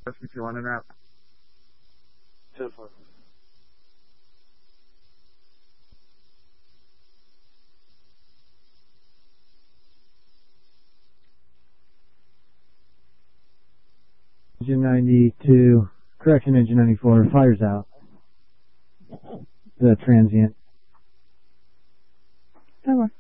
if you want to wrap. 10-4. Engine 92, correction, engine 94, fires out. The transient. 10-4.